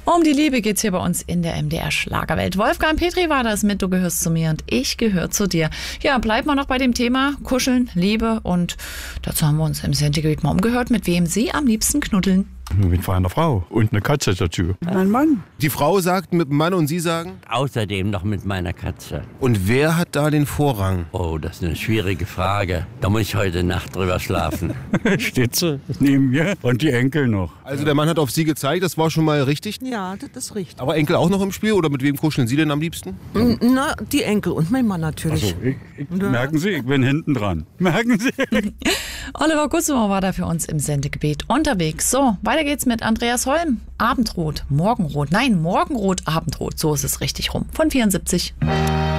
Um die Liebe geht's hier bei uns in der MDR Schlagerwelt. Wolfgang Petri war das mit Du gehörst zu mir und ich gehöre zu dir. Ja, bleiben wir noch bei dem Thema Kuscheln, Liebe und dazu haben wir uns im Sendegebiet mal umgehört, mit wem Sie am liebsten knuddeln. Mit einer Frau und eine Katze dazu. Mein Mann. Die Frau sagt mit dem Mann und Sie sagen? Außerdem noch mit meiner Katze. Und wer hat da den Vorrang? Oh, das ist eine schwierige Frage. Da muss ich heute Nacht drüber schlafen. Steht sie neben mir und die Enkel noch. Also der Mann hat auf Sie gezeigt, das war schon mal richtig. Ja, das ist richtig. Aber Enkel auch noch im Spiel oder mit wem kuscheln Sie denn am liebsten? Na, die Enkel und mein Mann natürlich. Merken Sie, ich bin hinten dran. Merken Sie? Oliver Gussow war da für uns im Sendegebiet unterwegs. So, weiter geht's mit Andreas Holm. Abendrot, Morgenrot. Nein, Morgenrot, Abendrot. So ist es richtig rum. Von 74.